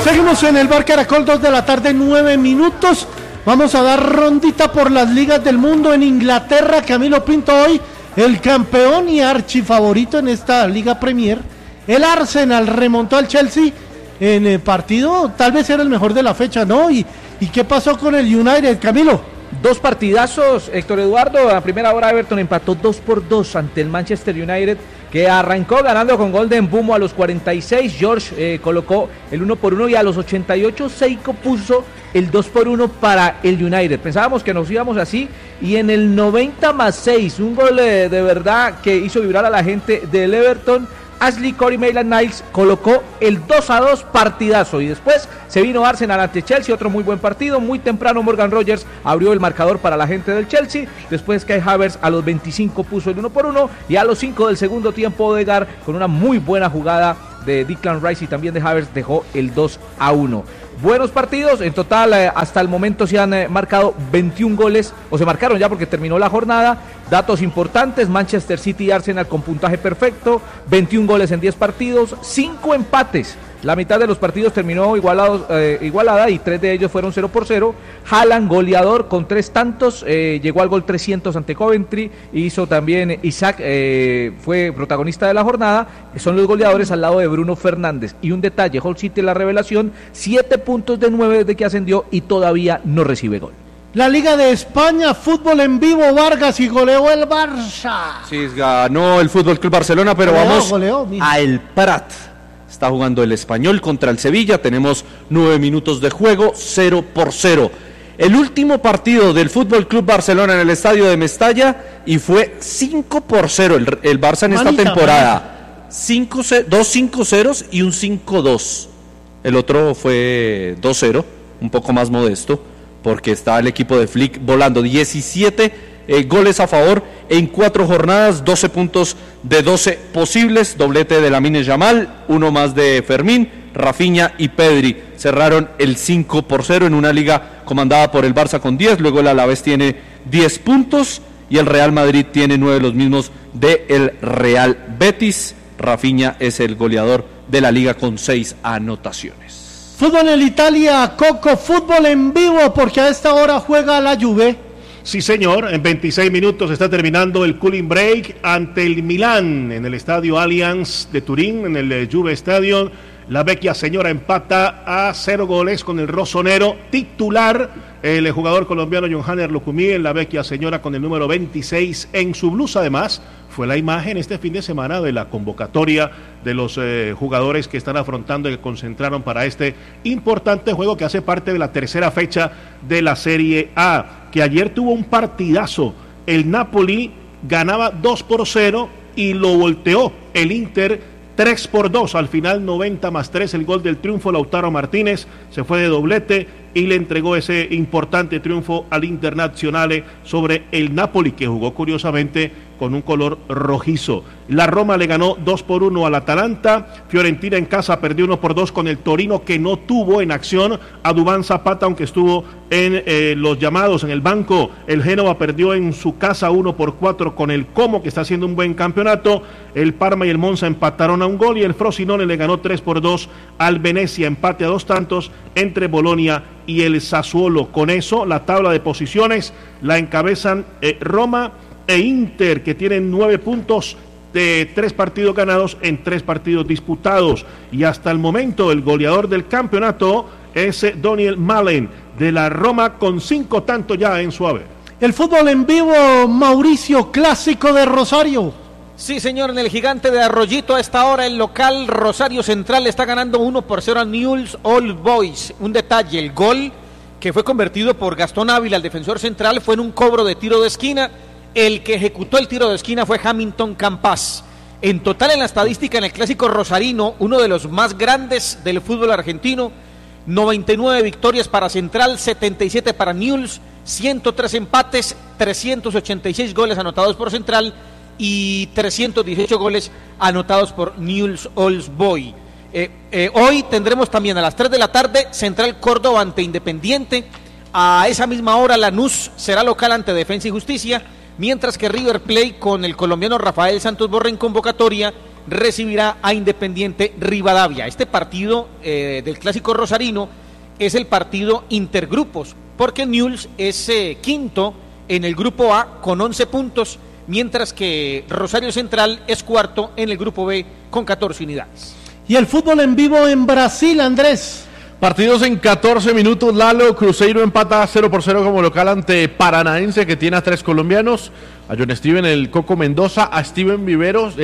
Seguimos en el Bar Caracol, 2 de la tarde, 9 minutos. Vamos a dar rondita por las ligas del mundo. En Inglaterra, Camilo Pinto, hoy el campeón y archifavorito en esta Liga Premier, el Arsenal remontó al Chelsea en el partido, tal vez era el mejor de la fecha, ¿no? ¿Y qué pasó con el United, Camilo? Dos partidazos, Héctor Eduardo. A primera hora Everton empató 2-2 ante el Manchester United, que arrancó ganando con gol de Mbeumo a los 46. George colocó el 1-1 y a los 88 Seiko puso el 2-1 para el United. Pensábamos que nos íbamos así y en el 90+6, un gol de verdad que hizo vibrar a la gente del Everton. Ashley Corey Maitland-Niles colocó el 2-2, partidazo, y después se vino Arsenal ante Chelsea, otro muy buen partido. Muy temprano Morgan Rogers abrió el marcador para la gente del Chelsea, después Kai Havertz a los 25 puso el 1-1 y a los 5 del segundo tiempo Odegaard con una muy buena jugada de Declan Rice y también de Havertz dejó el 2-1. Buenos partidos, en total hasta el momento se han marcado 21 goles, o se marcaron ya porque terminó la jornada. Datos importantes: Manchester City y Arsenal con puntaje perfecto, 21 goles en 10 partidos, 5 empates. La mitad de los partidos terminó igualada y 3 de ellos fueron 0-0. Haaland, goleador con 3 tantos, llegó al gol 300 ante Coventry. Hizo también Isaac, fue protagonista de la jornada. Son los goleadores al lado de Bruno Fernández. Y un detalle: Hull City, la revelación, 7 puntos de 9 desde que ascendió y todavía no recibe gol. La Liga de España, fútbol en vivo, Vargas, y goleó el Barça. Sí, ganó el Fútbol Club Barcelona, pero vamos a El Prat. Está jugando el Español contra el Sevilla, tenemos 9 minutos de juego, 0-0. El último partido del Fútbol Club Barcelona en el estadio de Mestalla y fue 5-0 el Barça en esta temporada. 2 5-0 y un 5-2. El otro fue 2-0, un poco más modesto, porque está el equipo de Flick volando. 17 goles a favor en 4 jornadas, 12 puntos de 12 posibles, doblete de Lamine Yamal, uno más de Fermín, Rafinha y Pedri. Cerraron el 5-0 en una liga comandada por el Barça con 10, luego el Alavés tiene 10 puntos y el Real Madrid tiene 9, los mismos del Real Betis. Rafinha es el goleador de la liga con 6 anotaciones. Fútbol en Italia, Coco, fútbol en vivo, porque a esta hora juega la Juve. Sí, señor, en 26 minutos está terminando el cooling break ante el Milán en el estadio Allianz de Turín, en el Juve Stadium. La vecchia señora empata a 0 goles con el rosonero titular, el jugador colombiano Johanner Lucumí, en la vecchia señora con el número 26 en su blusa. Además, fue la imagen este fin de semana de la convocatoria de los jugadores que están afrontando y que concentraron para este importante juego que hace parte de la tercera fecha de la Serie A, que ayer tuvo un partidazo. El Napoli ganaba 2-0 y lo volteó el Inter 3-2, al final 90+3, el gol del triunfo. Lautaro Martínez se fue de doblete y le entregó ese importante triunfo al Internazionale sobre el Napoli, que jugó curiosamente con un color rojizo. La Roma le ganó 2-1 al Atalanta. Fiorentina en casa perdió 1-2 con el Torino, que no tuvo en acción a Duván Zapata, aunque estuvo en los llamados en el banco. El Génova perdió en su casa 1-4 con el Como, que está haciendo un buen campeonato. El Parma y el Monza empataron a un gol y el Frosinone le ganó 3-2 al Venecia, empate a 2 tantos entre Bolonia y el Sassuolo. Con eso la tabla de posiciones la encabezan Roma e Inter, que tienen 9 puntos de 3 partidos ganados en 3 partidos disputados, y hasta el momento el goleador del campeonato es Daniel Malen de la Roma con 5 tantos ya en su haber. El fútbol en vivo, Mauricio, clásico de Rosario. Sí, señor, en el Gigante de Arroyito a esta hora el local Rosario Central está ganando 1-0 a Newell's Old Boys. Un detalle: el gol que fue convertido por Gastón Ávila, el defensor central, fue en un cobro de tiro de esquina. El que ejecutó el tiro de esquina fue Hamilton Campas. En total, en la estadística, en el clásico rosarino, uno de los más grandes del fútbol argentino, 99 victorias para Central, 77 para Newell's, 103 empates, 386 goles anotados por Central y 318 goles anotados por Newell's Old Boys. Hoy tendremos también a las 3 de la tarde Central Córdoba ante Independiente. A esa misma hora Lanús será local ante Defensa y Justicia, mientras que River Plate con el colombiano Rafael Santos Borré en convocatoria recibirá a Independiente Rivadavia. Este partido del Clásico Rosarino es el partido intergrupos, porque Newell's es quinto en el grupo A con 11 puntos, mientras que Rosario Central es cuarto en el grupo B con 14 unidades. Y el fútbol en vivo en Brasil, Andrés. Partidos en 14 minutos, Lalo. Cruzeiro empata 0-0 como local ante Paranaense, que tiene a 3 colombianos. A John Steven, el Coco Mendoza, a Kevin Viveros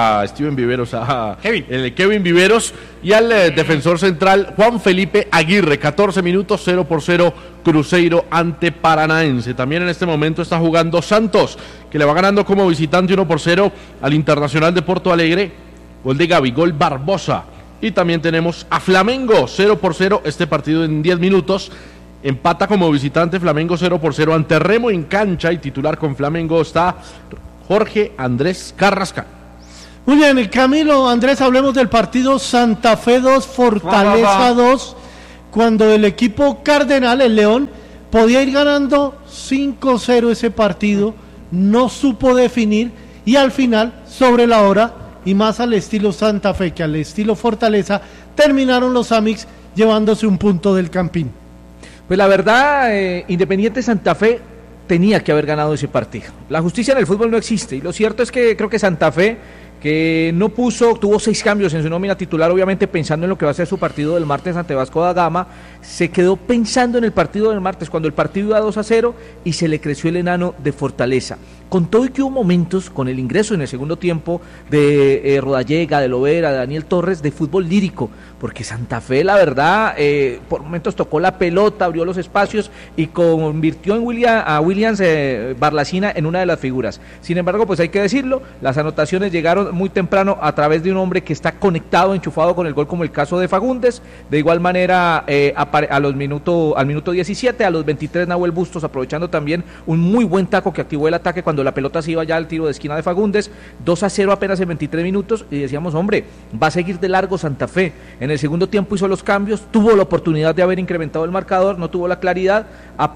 y al defensor central Juan Felipe Aguirre. 14 minutos, 0-0 Cruzeiro ante Paranaense. También en este momento está jugando Santos, que le va ganando como visitante 1-0 al Internacional de Porto Alegre. Gol de Gabigol Barbosa. Y también tenemos a Flamengo 0-0, este partido en 10 minutos. Empata como visitante Flamengo 0-0 ante Remo en cancha, y titular con Flamengo está Jorge Andrés Carrascal. Muy bien, Camilo, Andrés, hablemos del partido Santa Fe 2, Fortaleza 2, cuando el equipo cardenal, el León, podía ir ganando 5-0 ese partido, no supo definir, y al final, sobre la hora, y más al estilo Santa Fe que al estilo Fortaleza, terminaron los Amics llevándose un punto del Campín. Pues la verdad, Independiente Santa Fe tenía que haber ganado ese partido. La justicia en el fútbol no existe, y lo cierto es que creo que Santa Fe, que no tuvo 6 cambios en su nómina titular, obviamente pensando en lo que va a ser su partido del martes ante Vasco da Gama, se quedó pensando en el partido del martes, cuando el partido iba 2-0 y se le creció el enano de Fortaleza. Con todo y que hubo momentos, con el ingreso en el segundo tiempo de Rodallega, de Lovera, de Daniel Torres, de fútbol lírico, porque Santa Fe, la verdad, por momentos tocó la pelota, abrió los espacios y convirtió a Williams Barlacina en una de las figuras. Sin embargo, pues hay que decirlo, las anotaciones llegaron muy temprano a través de un hombre que está conectado, enchufado con el gol, como el caso de Fagundes. De igual manera, al minuto 17, a los 23, Nahuel Bustos, aprovechando también un muy buen taco que activó el ataque cuando la pelota se iba ya al tiro de esquina de Fagundes. 2-0 apenas en 23 minutos, y decíamos, hombre, va a seguir de largo Santa Fe. En el segundo tiempo hizo los cambios, tuvo la oportunidad de haber incrementado el marcador, no tuvo la claridad,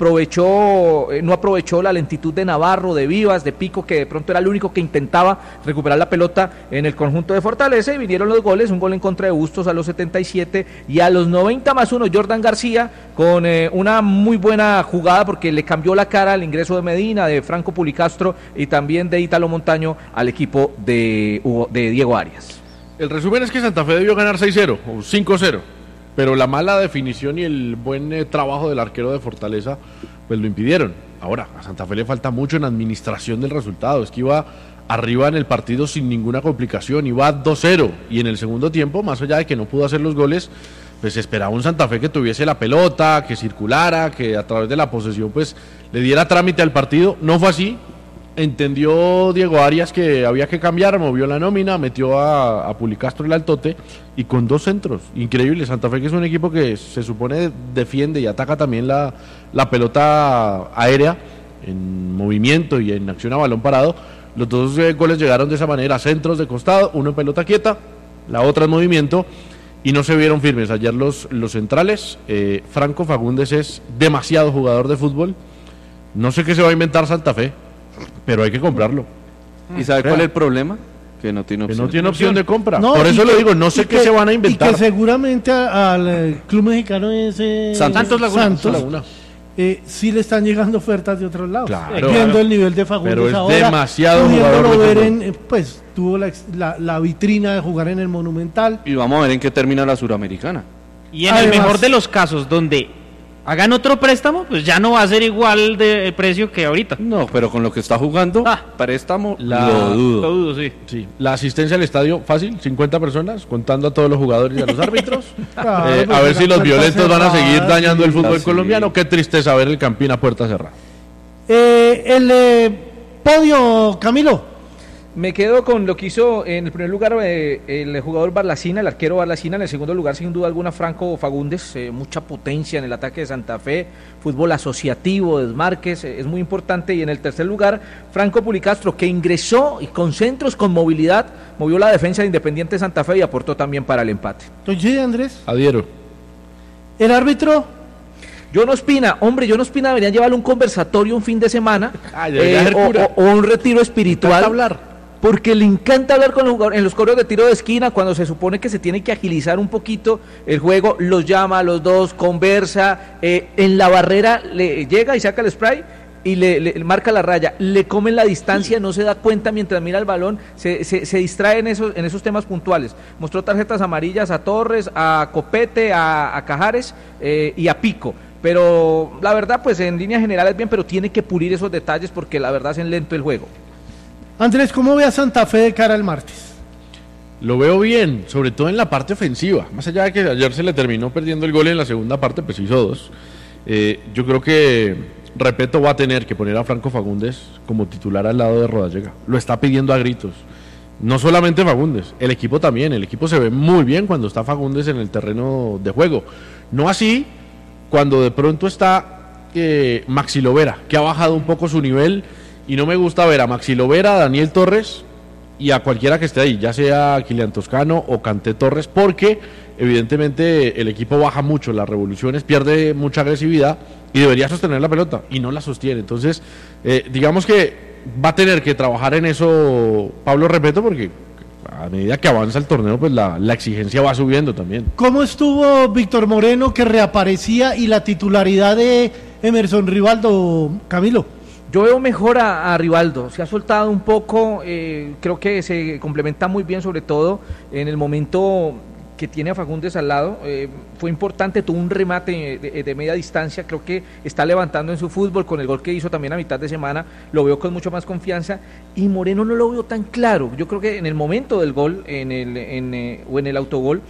no aprovechó la lentitud de Navarro, de Vivas, de Pico, que de pronto era el único que intentaba recuperar la pelota en el conjunto de Fortaleza, y vinieron los goles, un gol en contra de Bustos a los 77, y a los 90+1 Jordan García, con una muy buena jugada, porque le cambió la cara al ingreso de Medina, de Franco Pulicastro y también de Ítalo Montaño al equipo de Diego Arias. El resumen es que Santa Fe debió ganar 6-0 o 5-0, pero la mala definición y el buen trabajo del arquero de Fortaleza pues lo impidieron. Ahora, a Santa Fe le falta mucho en administración del resultado, es que iba arriba en el partido sin ninguna complicación, iba 2-0, y en el segundo tiempo, más allá de que no pudo hacer los goles, pues esperaba un Santa Fe que tuviese la pelota, que circulara, que a través de la posesión pues le diera trámite al partido. No fue así. Entendió Diego Arias que había que cambiar, movió la nómina, metió a Pulicastro el altote, y con 2 centros, increíble. Santa Fe, que es un equipo que se supone defiende y ataca también la pelota aérea en movimiento y en acción a balón parado. Los 2 goles llegaron de esa manera, centros de costado, uno en pelota quieta, la otra en movimiento, y no se vieron firmes ayer los centrales. Franco Fagundes es demasiado jugador de fútbol, no sé qué se va a inventar Santa Fe, pero hay que comprarlo. ¿Y sabe cuál es el problema? Que no tiene opción de compra. No, por eso lo digo, no sé qué se van a inventar. Y que seguramente al club mexicano ese Santos Laguna. Sí le están llegando ofertas de otros lados. Claro, viendo el nivel de Fagundes pero es ahora, demasiado jugador ver pues tuvo la vitrina de jugar en el Monumental. Y vamos a ver en qué termina la Suramericana. Y en el mejor de los casos, donde hagan otro préstamo, pues ya no va a ser igual de precio que ahorita. No, pero con lo que está jugando, préstamo, lo dudo. Lo dudo, sí. La asistencia al estadio, fácil, 50 personas, contando a todos los jugadores y a los árbitros. A ver si los violentos van a seguir dañando el fútbol colombiano. Qué tristeza ver el Campín a puerta cerrada. El podio, Camilo. Me quedo con lo que hizo en el primer lugar el jugador Barlacina, el arquero Barlacina. En el segundo lugar, sin duda alguna, Franco Fagundes. Mucha potencia en el ataque de Santa Fe, fútbol asociativo, desmarques, es muy importante. Y en el tercer lugar, Franco Pulicastro, que ingresó y con centros, con movilidad, movió la defensa de Independiente Santa Fe y aportó también para el empate. Oye, Andrés. Adhiero. ¿El árbitro? John Ospina deberían llevarle un conversatorio un fin de semana, o un retiro espiritual. porque le encanta hablar con los jugadores en los coros de tiro de esquina, cuando se supone que se tiene que agilizar un poquito el juego, los llama a los dos, conversa, en la barrera le llega y saca el spray y le marca la raya, le comen la distancia, no se da cuenta mientras mira el balón, se distrae en esos temas puntuales. Mostró tarjetas amarillas a Torres, a Copete, a Cajares y a Pico. Pero la verdad, pues en líneas generales bien, pero tiene que pulir esos detalles porque la verdad hacen lento el juego. Andrés, ¿cómo ve a Santa Fe de cara al martes? Lo veo bien, sobre todo en la parte ofensiva. Más allá de que ayer se le terminó perdiendo el gol en la segunda parte, pues hizo 2. Yo creo que Repeto va a tener que poner a Franco Fagundes como titular al lado de Rodallega. Lo está pidiendo a gritos. No solamente Fagundes, el equipo también. El equipo se ve muy bien cuando está Fagundes en el terreno de juego. No así cuando de pronto está Maxi Lovera, que ha bajado un poco su nivel, y no me gusta ver a Maxi Lovera, a Daniel Torres y a cualquiera que esté ahí, ya sea Kilian Toscano o Kanté Torres, porque evidentemente el equipo baja mucho las revoluciones, pierde mucha agresividad y debería sostener la pelota y no la sostiene. Entonces, digamos que va a tener que trabajar en eso Pablo Repeto, porque a medida que avanza el torneo, pues la exigencia va subiendo también. ¿Cómo estuvo Víctor Moreno, que reaparecía, y la titularidad de Emerson Rivaldo, Camilo? Yo veo mejor a Rivaldo, se ha soltado un poco, creo que se complementa muy bien, sobre todo en el momento que tiene a Fagundes al lado. Fue importante, tuvo un remate de media distancia, creo que está levantando en su fútbol con el gol que hizo también a mitad de semana, lo veo con mucho más confianza, y Moreno no lo veo tan claro. Yo creo que en el momento del gol, o en el autogol,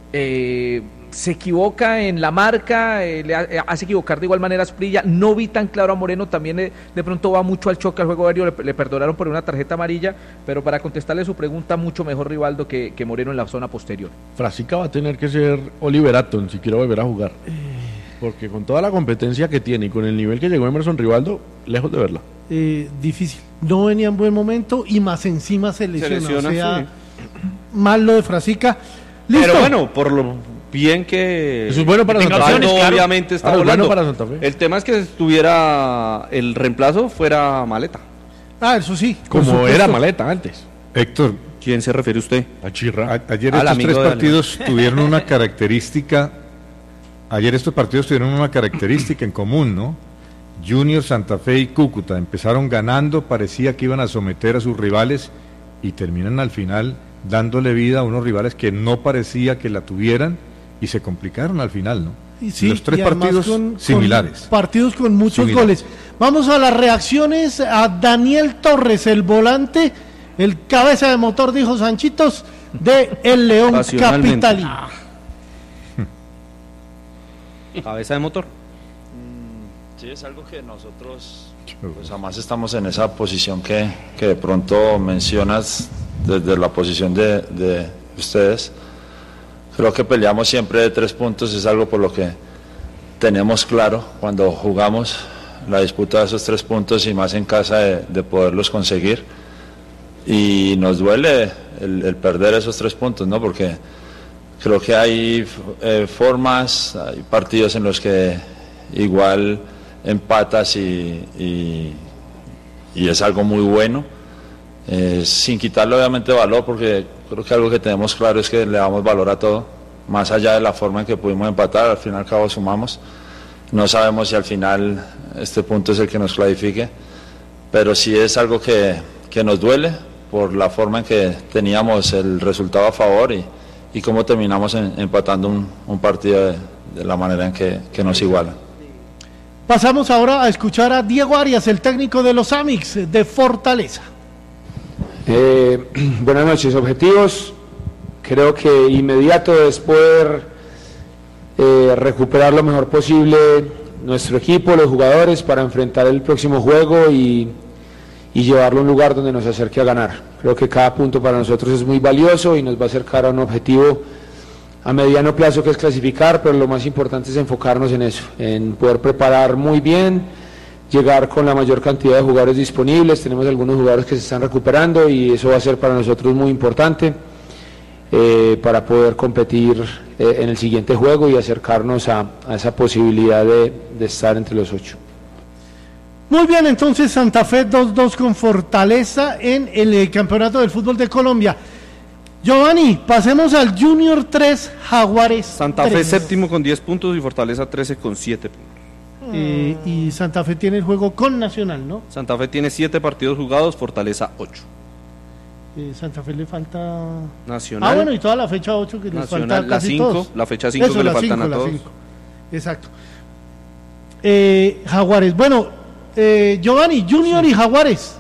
se equivoca en la marca, le hace equivocar de igual manera a Asprilla. No vi tan claro a Moreno, también de pronto va mucho al choque al juego aéreo, le perdonaron por una tarjeta amarilla, pero para contestarle su pregunta, mucho mejor Rivaldo que Moreno en la zona posterior. Frasica va a tener que ser Oliver Atom si quiere volver a jugar, porque con toda la competencia que tiene y con el nivel que llegó Emerson Rivaldo, lejos de verla. Difícil, no venía en buen momento y más encima se lesiona, o sea, sí. Mal lo de Frasica. ¿Listo? Pero bueno, por lo bien que eso es bueno para Santa Fe, claro. Obviamente está volando. Bueno para Santa Fe. El tema es que estuviera el reemplazo fuera Maleta. Eso sí. Como era Maleta antes. Héctor, ¿quién se refiere usted? A Chirra. Ayer estos tres partidos tuvieron una característica. Ayer estos partidos tuvieron una característica en común, ¿no? Junior, Santa Fe y Cúcuta empezaron ganando, parecía que iban a someter a sus rivales y terminan al final dándole vida a unos rivales que no parecía que la tuvieran y se complicaron al final, ¿no? Y sí, los tres partidos similares. Partidos con muchos goles. Vamos a las reacciones a Daniel Torres, el volante, el cabeza de motor, dijo Sanchitos, de el León Capitalino. Cabeza de motor. Sí, es algo que nosotros pues jamás estamos en esa posición que de pronto mencionas desde la posición de ustedes. Creo que peleamos siempre de 3 puntos, es algo por lo que tenemos claro cuando jugamos la disputa de esos 3 puntos y más en casa de poderlos conseguir. Y nos duele el perder esos 3 puntos, ¿no? Porque creo que hay formas, hay partidos en los que igual empatas y es algo muy bueno, sin quitarle obviamente valor, porque creo que algo que tenemos claro es que le damos valor a todo, más allá de la forma en que pudimos empatar, al fin y al cabo sumamos. No sabemos si al final este punto es el que nos clasifique, pero sí es algo que nos duele por la forma en que teníamos el resultado a favor y cómo terminamos empatando un partido de la manera en que nos iguala. Pasamos ahora a escuchar a Diego Arias, el técnico de los Amix de Fortaleza. Buenas noches. Objetivos, creo que inmediato es poder recuperar lo mejor posible nuestro equipo, los jugadores, para enfrentar el próximo juego y llevarlo a un lugar donde nos acerque a ganar. Creo que cada punto para nosotros es muy valioso y nos va a acercar a un objetivo a mediano plazo, que es clasificar, pero lo más importante es enfocarnos en eso, en poder preparar muy bien, llegar con la mayor cantidad de jugadores disponibles. Tenemos algunos jugadores que se están recuperando y eso va a ser para nosotros muy importante para poder competir en el siguiente juego y acercarnos a esa posibilidad de estar entre los 8. Muy bien, entonces Santa Fe 2-2 con Fortaleza en el campeonato del fútbol de Colombia. Giovanni, pasemos al Junior 3, Jaguares Santa 3. Fe séptimo con 10 puntos y Fortaleza 13 con 7 puntos. Y Santa Fe tiene el juego con Nacional, ¿no? Santa Fe tiene 7 partidos jugados, Fortaleza 8. Santa Fe le falta... Nacional. Bueno, y toda la fecha 8 que les falta casi 5, todos. la fecha 5 que le faltan 5, a todos. 5. Exacto. Jaguares, bueno... Giovanni, Junior y Jaguares.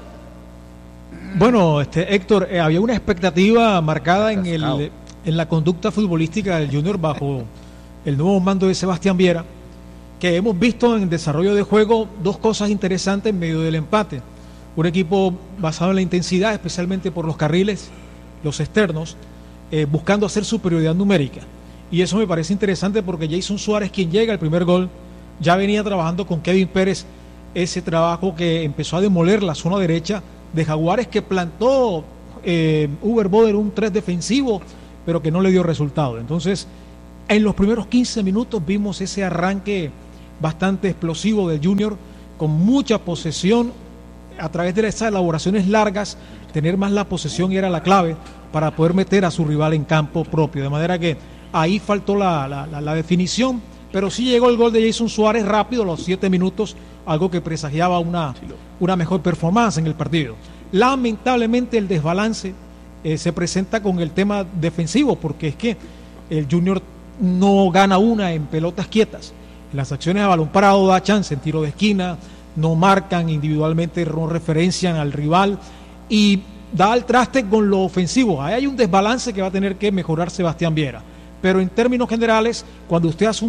Bueno, Héctor, había una expectativa marcada en la conducta futbolística del Junior bajo el nuevo mando de Sebastián Viera, que hemos visto en desarrollo de juego dos cosas interesantes en medio del empate. Un equipo basado en la intensidad, especialmente por los carriles, los externos, buscando hacer superioridad numérica. Y eso me parece interesante porque Jason Suárez, quien llega al primer gol, ya venía trabajando con Kevin Pérez ese trabajo que empezó a demoler la zona derecha de Jaguares, que plantó Uber Boder un 3 defensivo, pero que no le dio resultado. Entonces, en los primeros 15 minutos vimos ese arranque bastante explosivo del Junior, con mucha posesión, a través de esas elaboraciones largas, tener más la posesión era la clave para poder meter a su rival en campo propio, de manera que ahí faltó la definición, pero sí llegó el gol de Jason Suárez rápido a los 7 minutos, algo que presagiaba una mejor performance en el partido. Lamentablemente el desbalance se presenta con el tema defensivo, porque es que el Junior no gana una en pelotas quietas. Las acciones a balón parado da chance en tiro de esquina, no marcan individualmente, no referencian al rival y da al traste con lo ofensivo. Ahí hay un desbalance que va a tener que mejorar Sebastián Viera. Pero en términos generales, cuando usted hace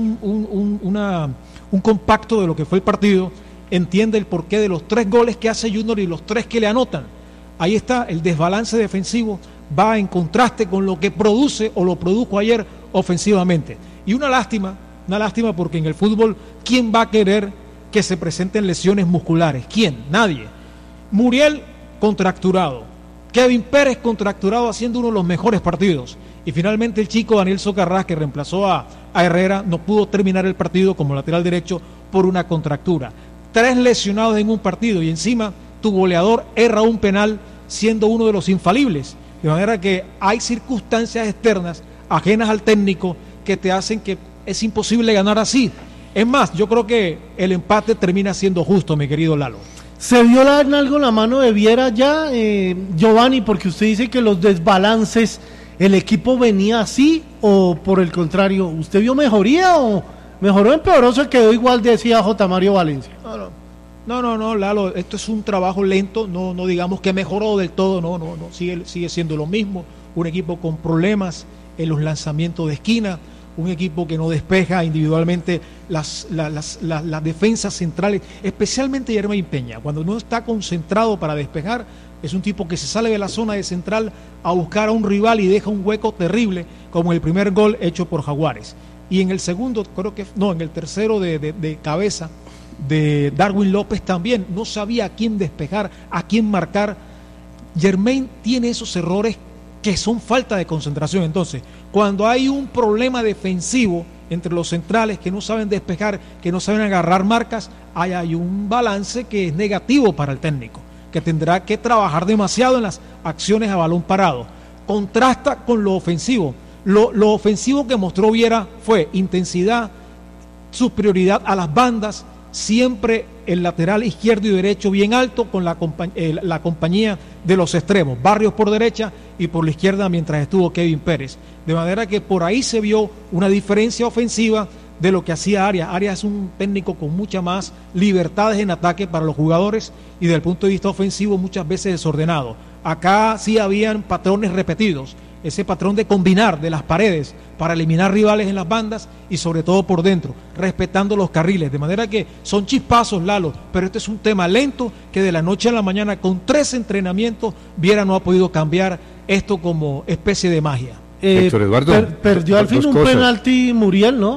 un compacto de lo que fue el partido, entiende el porqué de los 3 goles que hace Junior y los 3 que le anotan. Ahí está, el desbalance defensivo va en contraste con lo que produce o lo produjo ayer ofensivamente. Y una lástima porque en el fútbol, ¿quién va a querer que se presenten lesiones musculares? ¿Quién? Nadie. Muriel contracturado, Kevin Pérez contracturado haciendo uno de los mejores partidos. Y finalmente el chico Daniel Socarrás, que reemplazó a Herrera, no pudo terminar el partido como lateral derecho por una contractura. 3 lesionados en un partido y encima tu goleador erra un penal siendo uno de los infalibles. De manera que hay circunstancias externas ajenas al técnico que te hacen que es imposible ganar así. Es más, yo creo que el empate termina siendo justo, mi querido Lalo. ¿Se vio en algo la mano de Viera ya, Giovanni? Porque usted dice que los desbalances, ¿el equipo venía así o por el contrario? ¿Usted vio mejoría o mejoró, empeoró, se quedó igual, decía J. Mario Valencia? No, Lalo, esto es un trabajo lento, no digamos que mejoró del todo, no, sigue siendo lo mismo, un equipo con problemas en los lanzamientos de esquina, un equipo que no despeja individualmente las defensas centrales, especialmente Yermain Peña, cuando no está concentrado para despejar, es un tipo que se sale de la zona de central a buscar a un rival y deja un hueco terrible, como el primer gol hecho por Jaguares. Y en el segundo, en el tercero de cabeza de Darwin López también, no sabía a quién despejar, a quién marcar. Yermain tiene esos errores que son falta de concentración. Entonces, cuando hay un problema defensivo entre los centrales que no saben despejar, que no saben agarrar marcas, hay un balance que es negativo para el técnico, que tendrá que trabajar demasiado en las acciones a balón parado. Contrasta con lo ofensivo. Lo ofensivo que mostró Viera fue intensidad, superioridad a las bandas, siempre el lateral izquierdo y derecho bien alto con la compañía de los extremos, Barrios por derecha y por la izquierda mientras estuvo Kevin Pérez. De manera que por ahí se vio una diferencia ofensiva de lo que hacía Arias. Arias es un técnico con muchas más libertades en ataque para los jugadores y desde el punto de vista ofensivo muchas veces desordenado. Acá sí habían patrones repetidos, ese patrón de combinar de las paredes para eliminar rivales en las bandas y sobre todo por dentro, respetando los carriles, de manera que son chispazos, Lalo, pero este es un tema lento que de la noche a la mañana con 3 entrenamientos Viera no ha podido cambiar esto como especie de magia. Héctor Eduardo, perdió al fin un penalti Muriel, ¿no?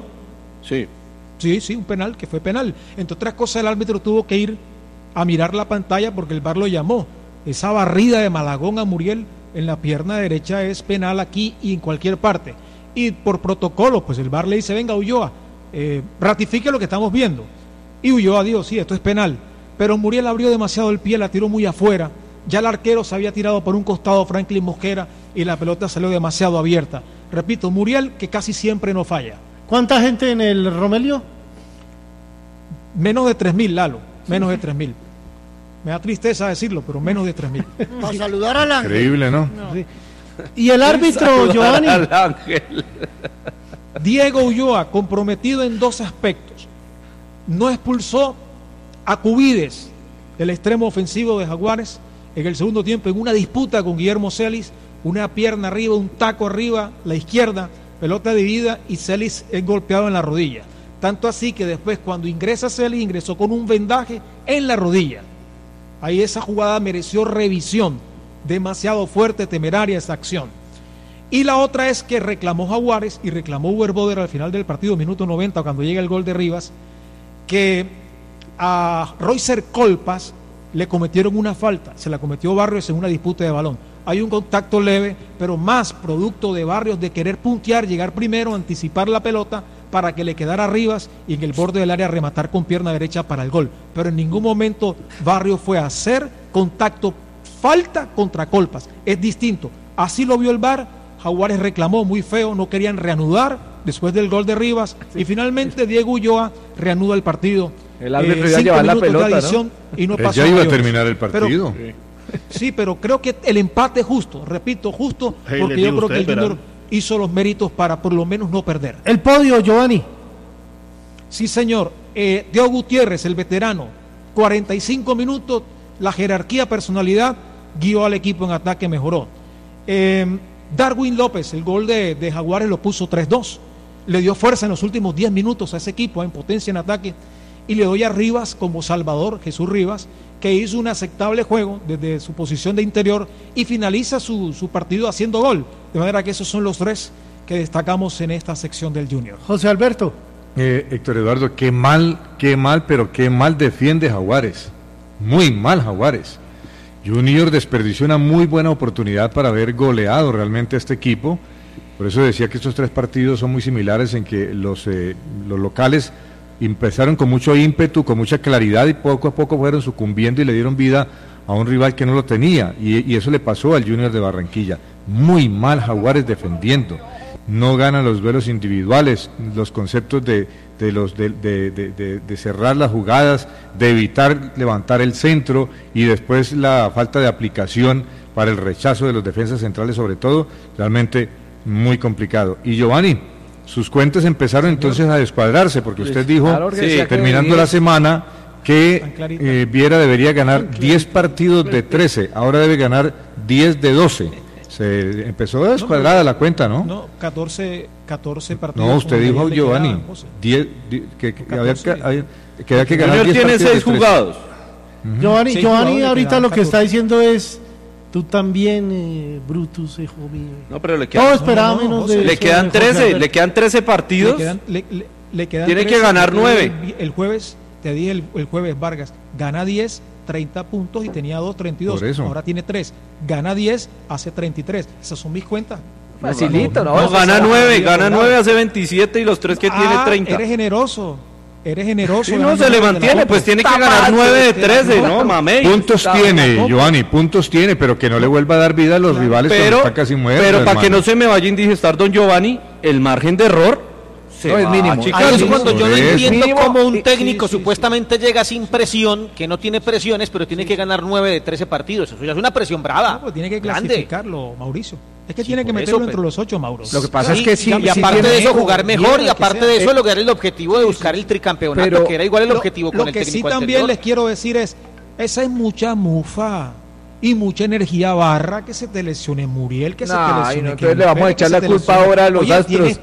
Sí, un penal que fue penal. Entre otras cosas el árbitro tuvo que ir a mirar la pantalla porque el VAR lo llamó. Esa barrida de Malagón a Muriel en la pierna derecha es penal aquí y en cualquier parte. Y por protocolo, pues el VAR le dice, venga Ulloa, ratifique lo que estamos viendo. Y Ulloa dijo, sí, esto es penal. pero Muriel abrió demasiado el pie, la tiró muy afuera. Ya el arquero se había tirado por un costado, Franklin Mosquera, y la pelota salió demasiado abierta. Repito, Muriel, que casi siempre no falla. ¿Cuánta gente en el Romelio? Menos de 3.000, Lalo, menos de 3.000. Me da tristeza decirlo, pero menos de 3.000. Para saludar al ángel. Increíble, ¿no? Sí. Y el árbitro, Giovanni. Diego Ulloa, comprometido en 2 aspectos. No expulsó a Cubides, el extremo ofensivo de Jaguares, en el segundo tiempo, en una disputa con Guillermo Celis, una pierna arriba, un taco arriba, la izquierda, pelota dividida y Celis es golpeado en la rodilla. Tanto así que después, cuando ingresa Celis, ingresó con un vendaje en la rodilla. Ahí esa jugada mereció revisión, demasiado fuerte, temeraria esa acción. Y la otra es que reclamó Jaguares y reclamó Uberboder al final del partido, minuto 90, cuando llega el gol de Rivas, que a Roycer Colpas le cometieron una falta, se la cometió Barrios en una disputa de balón. Hay un contacto leve, pero más producto de Barrios de querer puntear, llegar primero, anticipar la pelota para que le quedara a Rivas y en el borde del área rematar con pierna derecha para el gol. Pero en ningún momento Barrios fue a hacer contacto, falta contra Colpas. Es distinto. Así lo vio el VAR, Jaguares reclamó muy feo, no querían reanudar después del gol de Rivas y finalmente Diego Ulloa reanuda el partido. El árbitro iba a llevar la pelota, ¿no? Y no pasó ya iba a terminar el partido. Pero, sí, pero creo que el empate es justo, repito, justo, porque yo creo que el Junior hizo los méritos para por lo menos no perder. El podio, Giovanni. Sí, señor. Diego Gutiérrez, el veterano, 45 minutos, la jerarquía, personalidad, guió al equipo en ataque, mejoró. Darwin López, el gol de Jaguares lo puso 3-2, le dio fuerza en los últimos 10 minutos a ese equipo, en potencia en ataque, y le doy a Rivas como Salvador, Jesús Rivas, que hizo un aceptable juego desde su posición de interior y finaliza su partido haciendo gol, de manera que esos son los 3 que destacamos en esta sección del Junior. José Alberto. Héctor Eduardo, qué mal, pero qué mal defiende Jaguares, muy mal Jaguares. Junior desperdició una muy buena oportunidad para haber goleado realmente a este equipo, por eso decía que estos 3 partidos son muy similares en que los locales empezaron con mucho ímpetu, con mucha claridad y poco a poco fueron sucumbiendo y le dieron vida a un rival que no lo tenía y eso le pasó al Junior de Barranquilla. Muy mal Jaguares defendiendo, no ganan los duelos individuales, los conceptos de cerrar las jugadas, de evitar levantar el centro y después la falta de aplicación para el rechazo de los defensas centrales sobre todo, realmente muy complicado. Y Giovanni, sus cuentas empezaron entonces a descuadrarse, porque usted dijo, terminando la semana, que Viera debería ganar 10 partidos de 13, ahora debe ganar 10 de 12. Se empezó a descuadrada la cuenta, ¿no? No, 14 partidos. No, usted dijo, Giovanni, 10, que había que ganar 10 tiene 6 jugados. Giovanni ahorita lo que está diciendo es... Tú también, Brutus, hijo mío. No, pero le quedan, le quedan 13, le quedan 13 partidos. Le quedan tiene 13, que ganar 9. El jueves, te dije el jueves, Vargas, gana 10, 30 puntos y tenía 2, 32. Ahora tiene 3. Gana 10, hace 33. Esas son mis cuentas. Facilito, ¿no? Gana 9, hace 27 y los 3 que tiene 30. Eres generoso. Si no se le mantiene, pues tiene que ganar 9 de 13, ¿no, mamey? Puntos tiene, Giovanni, puntos tiene, pero que no le vuelva a dar vida a los rivales cuando está casi muerto. Pero para que no se me vaya a indigestar, don Giovanni, el margen de error no es mínimo. Ahí es cuando yo no entiendo cómo un técnico supuestamente llega sin presión, que no tiene presiones, pero tiene que ganar 9 de 13 partidos. Eso ya es una presión brava. No, pues tiene que clasificarlo, Mauricio. Es que tiene que meterlo entre los 8, Mauro. Lo que pasa es que sí, y aparte de eso jugar mejor y aparte de eso lograr el objetivo de buscar el tricampeonato, pero, que era igual el objetivo con el técnico anterior. Lo que sí también les quiero decir es, esa es mucha mufa y mucha energía barra, que se te lesione Muriel, que se te lesione. Entonces le vamos a echar la culpa ahora a los astros.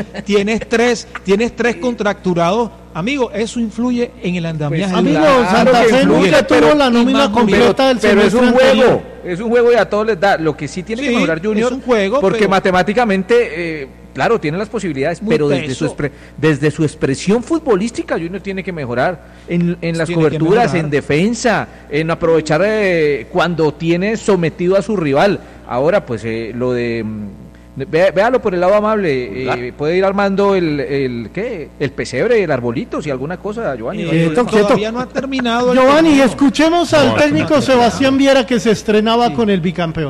Tienes tres contracturados. Amigo, eso influye en el andamiaje. Amigo, Santa Fe nunca tuvo la nómina completa del semestre. Pero es un juego, es un juego y a todos les da. Lo que sí tiene que mejorar Junior, es un juego, porque matemáticamente, claro, tiene las posibilidades, pero desde su expresión futbolística Junior tiene que mejorar en las coberturas, en defensa, en aprovechar cuando tiene sometido a su rival. Ahora, pues lo de Véalo por el lado amable, puede ir armando el pesebre, el arbolito, si alguna cosa, Giovanni. Todavía no ha terminado. Giovanni, escuchemos al técnico Sebastián Viera, que se estrenaba con el bicampeón.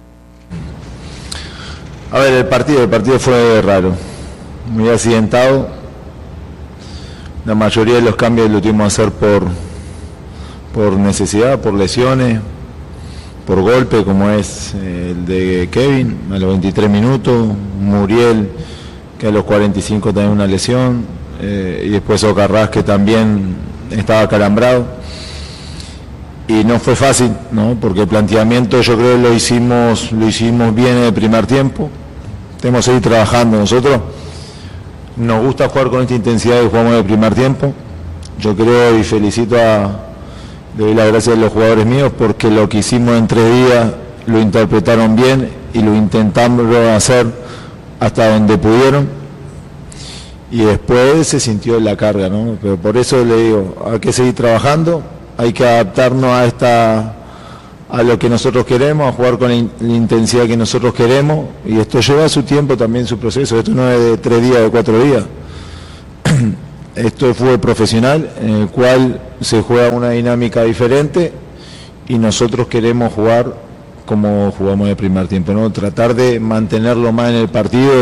A ver, el partido fue raro, muy accidentado. La mayoría de los cambios lo tuvimos que hacer por necesidad, por lesiones, por golpe, como es el de Kevin a los 23 minutos, Muriel, que a los 45 también una lesión, y después Ocarrás, que también estaba acalambrado. Y no fue fácil, ¿no? Porque el planteamiento yo creo que lo hicimos bien en el primer tiempo. Tenemos que seguir trabajando. Nosotros nos gusta jugar con esta intensidad que jugamos en el primer tiempo. Yo creo y felicito le doy las gracias a los jugadores míos porque lo que hicimos en 3 días lo interpretaron bien y lo intentamos hacer hasta donde pudieron, y después se sintió la carga, ¿no? Pero por eso le digo, hay que seguir trabajando, hay que adaptarnos a lo que nosotros queremos, a jugar con la intensidad que nosotros queremos, y esto lleva su tiempo también, su proceso. Esto no es de 3 días, de 4 días. Esto es fútbol profesional en el cual se juega una dinámica diferente y nosotros queremos jugar como jugamos en el primer tiempo, ¿no? Tratar de mantenerlo más en el partido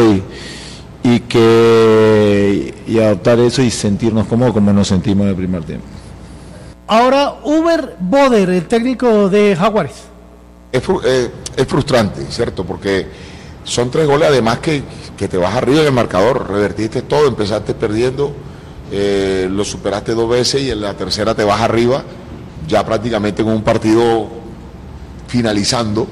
y adoptar eso y sentirnos como nos sentimos en el primer tiempo. Ahora, Uber Boder, el técnico de Jaguares. Es frustrante, ¿cierto? Porque son 3 goles además que te vas arriba en el marcador, revertiste todo, empezaste perdiendo, lo superaste 2 veces y en la tercera te vas arriba, ya prácticamente con un partido finalizando.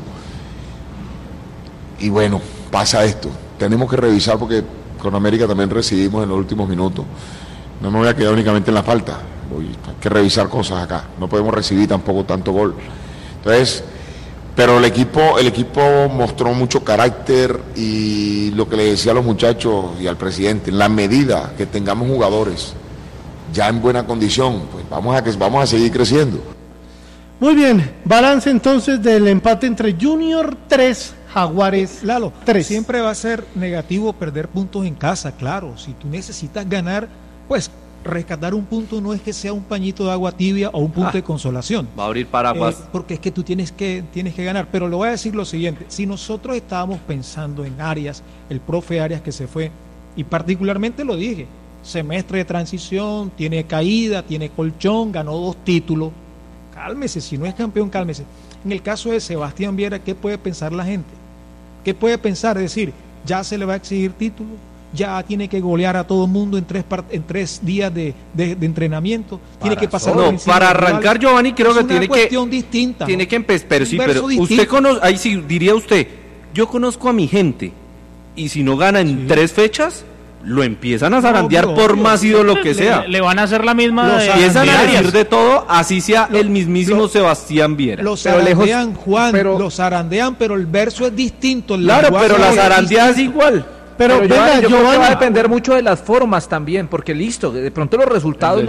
Y bueno, pasa esto. Tenemos que revisar porque con América también recibimos en los últimos minutos. No me voy a quedar únicamente en la falta. Hay que revisar cosas acá. No podemos recibir tampoco tanto gol. Entonces, pero el equipo mostró mucho carácter y lo que le decía a los muchachos y al presidente, en la medida que tengamos jugadores ya en buena condición, pues vamos a seguir creciendo. Muy bien, balance entonces del empate entre Junior 3, Jaguares Lalo, 3. Siempre va a ser negativo perder puntos en casa, claro. Si tú necesitas ganar, pues rescatar un punto no es que sea un pañito de agua tibia o un punto de consolación. Va a abrir paraguas. Porque es que tú tienes que ganar. Pero le voy a decir lo siguiente, si nosotros estábamos pensando en Arias, el profe Arias que se fue, y particularmente lo dije, semestre de transición, tiene caída, tiene colchón, ganó 2 títulos, cálmese, si no es campeón, cálmese. En el caso de Sebastián Viera, ¿qué puede pensar la gente? ¿Qué puede pensar? Es decir, ya se le va a exigir título, ya tiene que golear a todo el mundo en 3 días de entrenamiento, tiene que pasar para arrancar, Giovanni, creo que tiene cuestión distinta, tiene que empezar, pero sí, pero usted conoce, ahí sí diría usted, yo conozco a mi gente y si no gana en 3 fechas lo empiezan a zarandear por más ídolo que sea. Le van a hacer la misma. Empiezan a decir de todo, así sea el mismísimo Sebastián Viera. Los zarandean, Juan, los zarandean, pero el verso es distinto. Claro, pero la zarandea es igual. Pero venga, yo creo que va a depender mucho de las formas también, porque listo, de pronto los resultados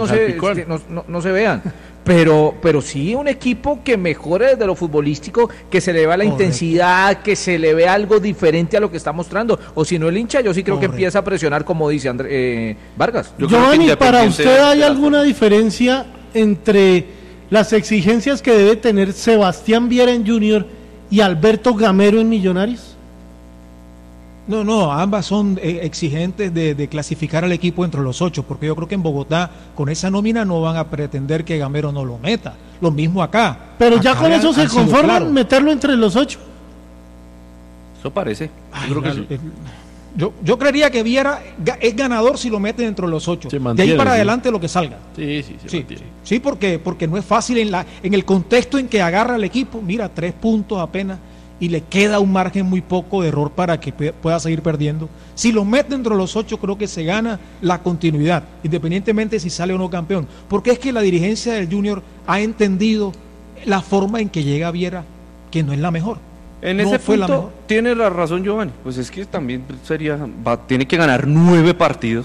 no se vean. Pero sí un equipo que mejore desde lo futbolístico, que se le vea la intensidad, que se le vea algo diferente a lo que está mostrando. O si no el hincha, yo sí creo que empieza a presionar, como dice Vargas. Giovanni, ¿para usted hay alguna diferencia entre las exigencias que debe tener Sebastián Viera en Junior y Alberto Gamero en Millonarios? No, ambas son exigentes de clasificar al equipo entre los 8, porque yo creo que en Bogotá con esa nómina no van a pretender que Gamero no lo meta. Lo mismo acá. Pero acá ya con eso se conforman meterlo entre los 8. Eso parece. Yo creo que sí. Yo creería que Viera es ganador si lo mete dentro de los 8. De ahí para adelante lo que salga. Sí, porque no es fácil en el contexto en que agarra el equipo. Mira, 3 puntos apenas. Y le queda un margen muy poco de error para que pueda seguir perdiendo. Si lo mete dentro de los 8, creo que se gana la continuidad, independientemente si sale o no campeón. Porque es que la dirigencia del Junior ha entendido la forma en que llega Viera, que no es la mejor. En ese punto tiene la razón Giovanni. Pues es que también tiene que ganar 9 partidos.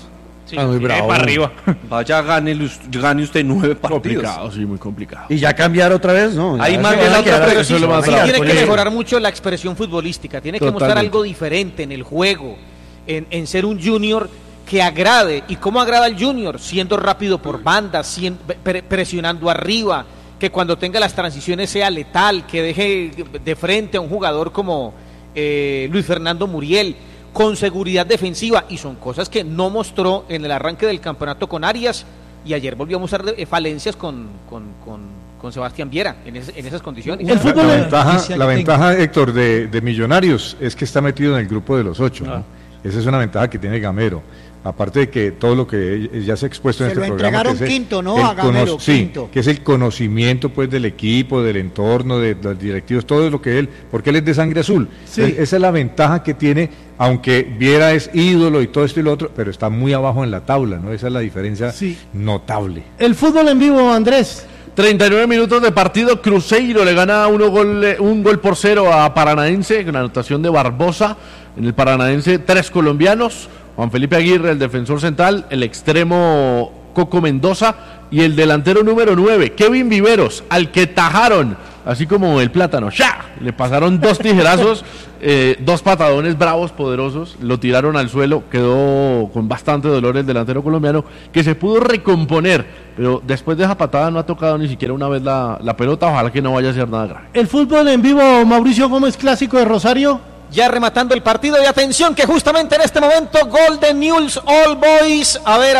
Sí, muy bravo. Para arriba. Vaya, gane usted 9 partidos. Complicado, sí, muy complicado. Y ya cambiar otra vez, ¿no? Ahí más bien otra vez. Tiene que mejorar mucho la expresión futbolística, tiene que mostrar algo diferente en el juego, en ser un junior que agrade. ¿Y cómo agrada al junior? Siendo rápido por banda, presionando arriba, que cuando tenga las transiciones sea letal, que deje de frente a un jugador como Luis Fernando Muriel, con seguridad defensiva, y son cosas que no mostró en el arranque del campeonato con Arias, y ayer volvió a mostrar falencias con Sebastián Viera en esas condiciones. El fútbol la ventaja, Héctor, de Millonarios es que está metido en el grupo de los 8, ¿no? Esa es una ventaja que tiene Gamero. Aparte de que todo lo que ya se ha expuesto en este programa. Se lo entregaron quinto, ¿no? A Gamero, quinto. Sí, que es el conocimiento pues del equipo, del entorno, de los directivos, todo lo que él, porque él es de sangre azul. Sí. Esa es la ventaja que tiene, aunque Viera es ídolo y todo esto y lo otro, pero está muy abajo en la tabla, ¿no? Esa es la diferencia notable. El fútbol en vivo, Andrés. 39 minutos de partido, Cruzeiro le gana 1-0 a Paranaense, con la anotación de Barbosa. En el Paranaense, 3 colombianos. Juan Felipe Aguirre, el defensor central, el extremo Coco Mendoza y el delantero número 9, Kevin Viveros, al que tajaron, así como el plátano, ¡ya! Le pasaron 2 tijerazos, 2 patadones bravos, poderosos, lo tiraron al suelo, quedó con bastante dolor el delantero colombiano, que se pudo recomponer, pero después de esa patada no ha tocado ni siquiera una vez la pelota, ojalá que no vaya a ser nada grave. El fútbol en vivo, Mauricio Gómez, clásico de Rosario. Ya rematando el partido, y atención que justamente en este momento gol de Newell's Old Boys. A ver.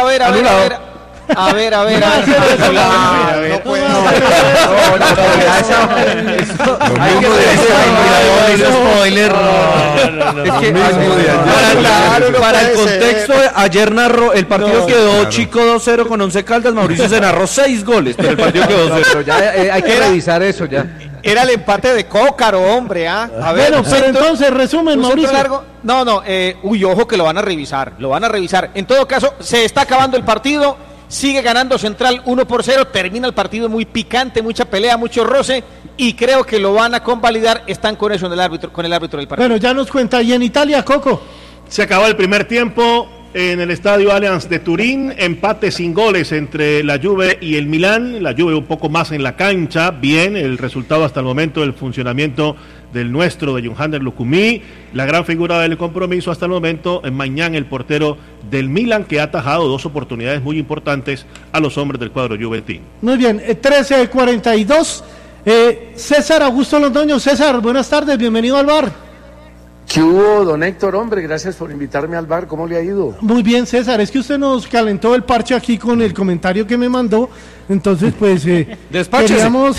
No puede Para el contexto, ayer narró, el partido quedó Chico 2-0 con 11 Caldas, Mauricio se narró 6 goles, pero el partido quedó 2-0. Ya hay que revisar eso ya. Era el empate de Cócaro, hombre, ¿ah? A ver, bueno, pero entonces, resumen, Mauricio. Ojo que lo van a revisar. En todo caso, se está acabando el partido, sigue ganando Central 1-0, termina el partido muy picante, mucha pelea, mucho roce, y creo que lo van a convalidar, están con eso con el árbitro del partido. Bueno, ya nos cuenta, y en Italia, Coco. Se acabó el primer tiempo en el estadio Allianz de Turín, empate sin goles entre la Juve y el Milán, la Juve un poco más en la cancha, bien el resultado hasta el momento del funcionamiento del nuestro, de Johanner Lucumí, la gran figura del compromiso hasta el momento, en Mañán, el portero del Milán, que ha atajado 2 oportunidades muy importantes a los hombres del cuadro juventino. Muy bien, 13:42, César Augusto Londoño. César, buenas tardes, bienvenido al bar. ¿Qué hubo, don Héctor? Hombre, gracias por invitarme al bar. ¿Cómo le ha ido? Muy bien, César. Es que usted nos calentó el parche aquí con el comentario que me mandó. Entonces, pues, queríamos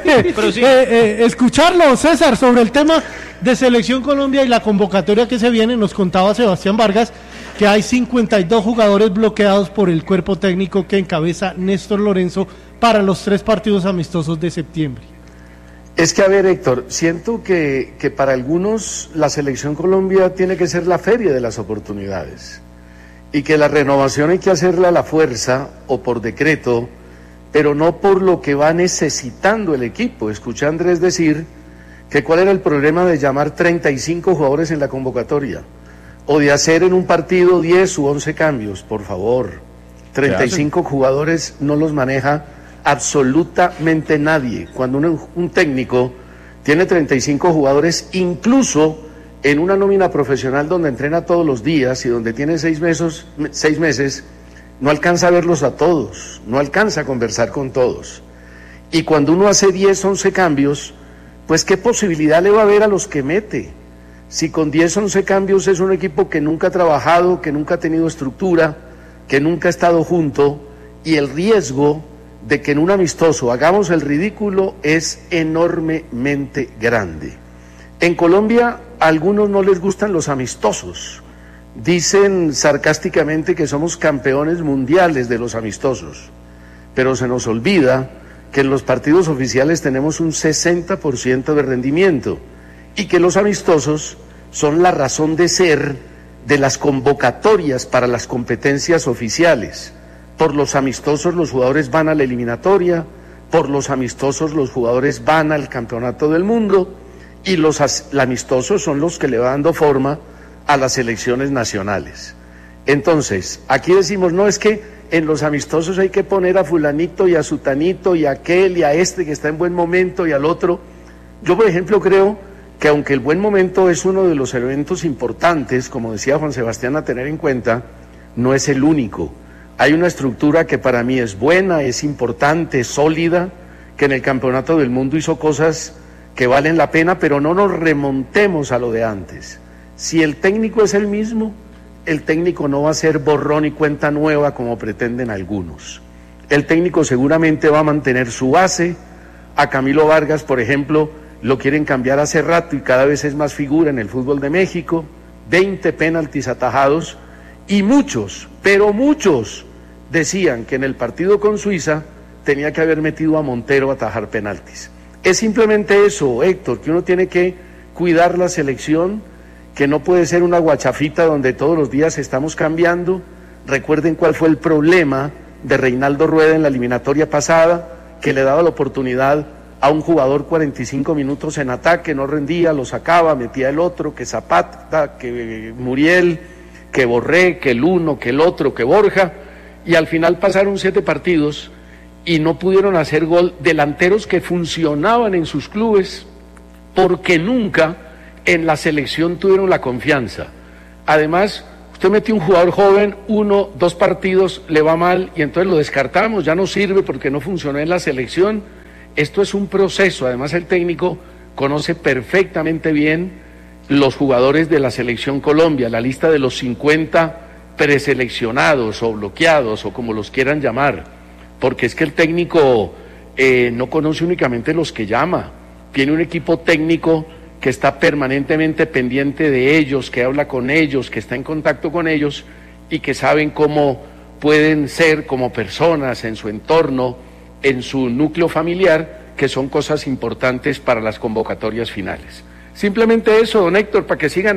escucharlo, César, sobre el tema de Selección Colombia y la convocatoria que se viene. Nos contaba Sebastián Vargas que hay 52 jugadores bloqueados por el cuerpo técnico que encabeza Néstor Lorenzo para los 3 partidos amistosos de septiembre. Es que, a ver, Héctor, siento que para algunos la Selección Colombia tiene que ser la feria de las oportunidades y que la renovación hay que hacerla a la fuerza o por decreto, pero no por lo que va necesitando el equipo. Escuché a Andrés decir que cuál era el problema de llamar 35 jugadores en la convocatoria o de hacer en un partido 10 u 11 cambios, por favor. 35 jugadores no los maneja absolutamente nadie. Cuando un técnico tiene 35 jugadores, incluso en una nómina profesional donde entrena todos los días y donde tiene 6 meses, no alcanza a verlos a todos, no alcanza a conversar con todos. Y cuando uno hace 10, 11 cambios, pues qué posibilidad le va a haber a los que mete. Si con 10, 11 cambios es un equipo que nunca ha trabajado, que nunca ha tenido estructura, que nunca ha estado junto, y el riesgo de que en un amistoso hagamos el ridículo es enormemente grande. En Colombia a algunos no les gustan los amistosos, dicen sarcásticamente que somos campeones mundiales de los amistosos, pero se nos olvida que en los partidos oficiales tenemos un 60% de rendimiento y que los amistosos son la razón de ser de las convocatorias para las competencias oficiales. Por los amistosos los jugadores van a la eliminatoria, por los amistosos los jugadores van al campeonato del mundo y los amistosos son los que le van dando forma a las selecciones nacionales. Entonces, aquí decimos, no, es que en los amistosos hay que poner a fulanito y a sutanito y a aquel y a este que está en buen momento y al otro. Yo, por ejemplo, creo que aunque el buen momento es uno de los elementos importantes, como decía Juan Sebastián, a tener en cuenta, no es el único. Hay una estructura que para mí es buena, es importante, es sólida, que en el Campeonato del Mundo hizo cosas que valen la pena, pero no nos remontemos a lo de antes. Si el técnico es el mismo, el técnico no va a ser borrón y cuenta nueva como pretenden algunos. El técnico seguramente va a mantener su base. A Camilo Vargas, por ejemplo, lo quieren cambiar hace rato y cada vez es más figura en el fútbol de México. 20 penaltis atajados y muchos, pero muchos, decían que en el partido con Suiza tenía que haber metido a Montero a atajar penaltis. Es simplemente eso, Héctor, que uno tiene que cuidar la selección, que no puede ser una guachafita donde todos los días estamos cambiando. Recuerden cuál fue el problema de Reinaldo Rueda en la eliminatoria pasada, que le daba la oportunidad a un jugador 45 minutos en ataque, no rendía, lo sacaba, metía el otro, que Zapata, que Muriel, que Borré, que el uno, que el otro, que Borja, y al final pasaron 7 partidos y no pudieron hacer gol, delanteros que funcionaban en sus clubes porque nunca en la selección tuvieron la confianza. Además, usted mete un jugador joven, 1, 2 partidos, le va mal y entonces lo descartamos, ya no sirve porque no funcionó en la selección. Esto es un proceso, además el técnico conoce perfectamente bien los jugadores de la selección Colombia, la lista de los 50 preseleccionados o bloqueados o como los quieran llamar, porque es que el técnico no conoce únicamente los que llama, tiene un equipo técnico que está permanentemente pendiente de ellos, que habla con ellos, que está en contacto con ellos y que saben cómo pueden ser como personas en su entorno, en su núcleo familiar, que son cosas importantes para las convocatorias finales. Simplemente eso, don Héctor, para que sigan